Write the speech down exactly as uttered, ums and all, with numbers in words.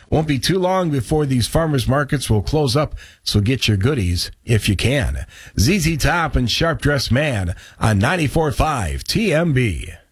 Won't be too long before these farmers markets will close up, so get your goodies if you can. Z Z Top and Sharp Dressed Man on ninety-four point five T M B.